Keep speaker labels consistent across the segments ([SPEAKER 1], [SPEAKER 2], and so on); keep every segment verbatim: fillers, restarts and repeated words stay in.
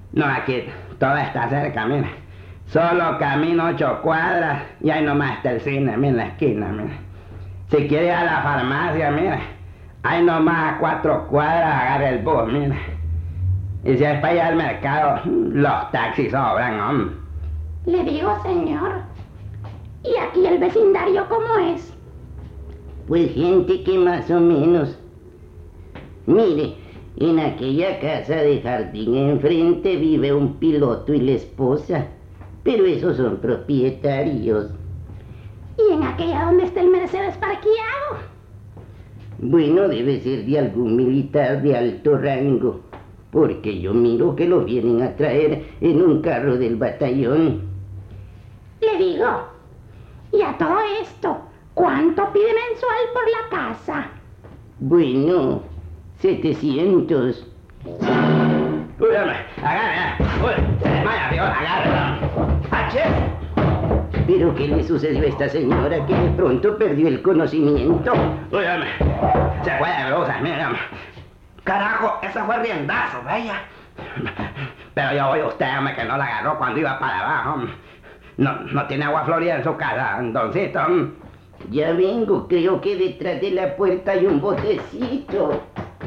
[SPEAKER 1] No, aquí todo está cerca, mire. Solo camino ocho cuadras y ahí nomás está el cine, mire, en la esquina, mire. Si quiere ir a la farmacia, mire, ahí nomás a cuatro cuadras agarre el bus, mire. Y si es para ir al mercado, los taxis sobran, hombre.
[SPEAKER 2] Le digo, señor, ¿y aquí el vecindario cómo es?
[SPEAKER 3] Pues gente que más o menos. Mire, en aquella casa de jardín enfrente vive un piloto y la esposa, pero esos son propietarios.
[SPEAKER 2] ¿Y en aquella donde está el Mercedes parqueado?
[SPEAKER 3] Bueno, debe ser de algún militar de alto rango, porque yo miro que lo vienen a traer en un carro del batallón.
[SPEAKER 2] Le digo, y a todo esto, ¿cuánto pide mensual por la casa?
[SPEAKER 3] Bueno, setecientos.
[SPEAKER 1] Uy, hombre, agarre, uy, vaya, Dios, agarre, ¡achis!
[SPEAKER 3] ¿Pero qué le sucedió a esta señora que de pronto perdió el conocimiento?
[SPEAKER 1] Uy, hombre, se fue de brujas, mire, hombre. Carajo, ese fue riendazo, vaya. Pero yo voy a usted, hombre, que no la agarró cuando iba para abajo, hombre. No, no tiene agua florida en su casa, doncito.
[SPEAKER 3] Ya vengo, creo que detrás de la puerta hay un botecito.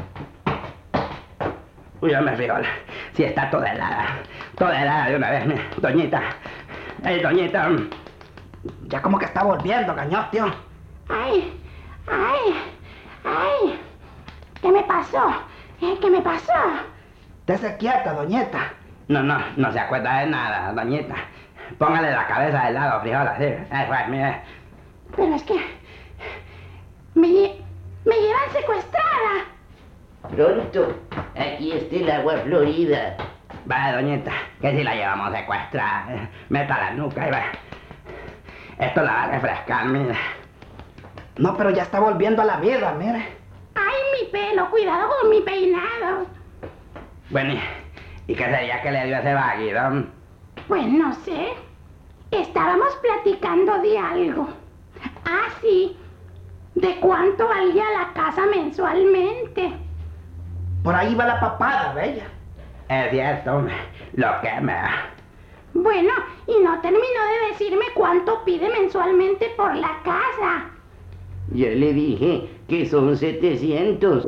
[SPEAKER 1] Uy, hombre, fíjole, si está toda helada, toda helada de una vez, mire, doñita. Ey, doñita, ya como que está volviendo, cañón, tío.
[SPEAKER 2] Ay, ay, ay, ¿qué me pasó? ¿Qué me pasó?
[SPEAKER 1] Estése quieta, doñita. No, no, no se acuerda de nada, doñita. Póngale la cabeza del lado, frijol, así. Ahí fue, mire.
[SPEAKER 2] Pero es que me, me llevan secuestrada.
[SPEAKER 3] Pronto, aquí está el agua florida.
[SPEAKER 1] Vaya, doñita, que si la llevamos secuestrada. Meta la nuca y va. Esto la va a refrescar, mire. No, pero ya está volviendo a la vida, mire.
[SPEAKER 2] Ay, mi pelo, cuidado con mi peinado.
[SPEAKER 1] Bueno, ¿y qué sería que le dio ese vaguidón?
[SPEAKER 2] Pues no sé. Estábamos platicando de algo. Ah, sí. ¿De cuánto valía la casa mensualmente?
[SPEAKER 1] Por ahí va la papada, bella. Es cierto, lo que me da.
[SPEAKER 2] Bueno, y no terminó de decirme cuánto pide mensualmente por la casa.
[SPEAKER 3] Ya le dije que son setecientos.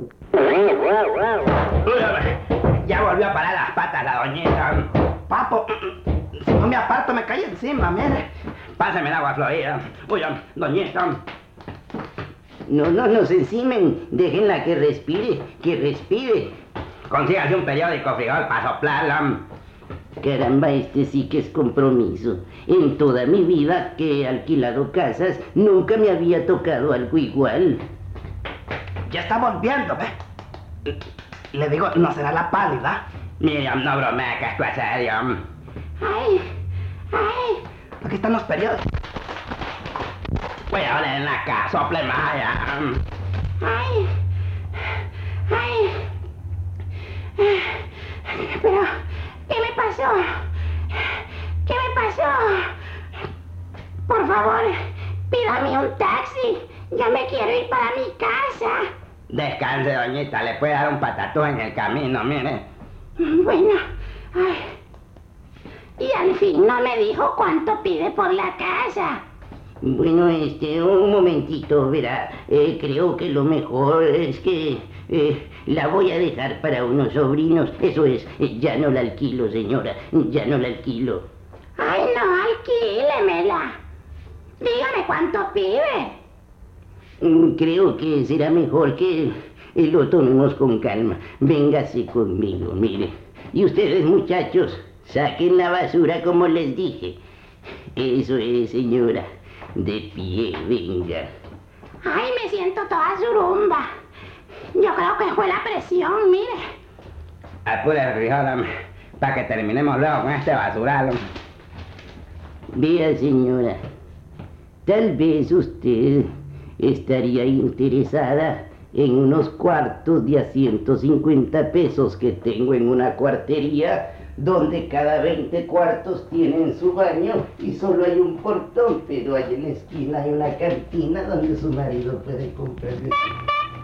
[SPEAKER 1] Ya volvió a parar las patas la doñita. Papo, si no me aparto me cae encima, mire. Pásame el agua florida. Uy, doñita.
[SPEAKER 3] No, no nos encimen. Déjenla que respire, que respire.
[SPEAKER 1] Consígase un periódico, frijol, para soplarla.
[SPEAKER 3] Caramba, este sí que es compromiso. En toda mi vida que he alquilado casas, nunca me había tocado algo igual.
[SPEAKER 1] Ya está volviendo, ¿ve? Le digo, ¿no será la pálida? Miriam, no bromea, que esto es serio.
[SPEAKER 2] Ay, ay.
[SPEAKER 1] Aquí están los periódicos. Voy a oler en la casa, sople más allá.
[SPEAKER 2] Ay, ay. Pero, ¿qué me pasó? ¿Qué me pasó? Por favor, pídame un taxi. Ya me quiero ir para mi casa.
[SPEAKER 1] Descanse, doñita, le puede dar un patatús en el camino, mire.
[SPEAKER 2] Bueno, ay. Y al fin no me dijo cuánto pide por la casa.
[SPEAKER 3] Bueno, este, un momentito, verá. Eh, creo que lo mejor es que eh, la voy a dejar para unos sobrinos. Eso es, eh, ya no la alquilo, señora, ya no la alquilo.
[SPEAKER 2] Ay, no, alquílemela. Dígame cuánto pide.
[SPEAKER 3] Mm, Creo que será mejor que eh, lo tomemos con calma. Véngase conmigo, mire. Y ustedes, muchachos, saquen la basura como les dije. Eso es, señora. De pie, venga.
[SPEAKER 2] Ay, me siento toda zurumba. Yo creo que fue la presión, mire.
[SPEAKER 1] Apure, frijol, para que terminemos luego con este basural.
[SPEAKER 3] Vea, señora, tal vez usted estaría interesada en unos cuartos de a ciento cincuenta pesos que tengo en una cuartería donde cada veinte cuartos tienen su baño y solo hay un portón, pero ahí en la esquina hay una cantina donde su marido puede comprar.